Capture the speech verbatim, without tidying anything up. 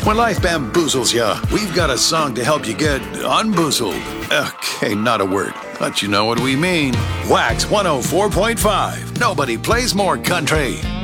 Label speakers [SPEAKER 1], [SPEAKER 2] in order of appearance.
[SPEAKER 1] When life bamboozles ya, we've got a song to help you get unboozled. Okay, not a word, but you know what we mean. Wax one oh four point five. Nobody plays more country.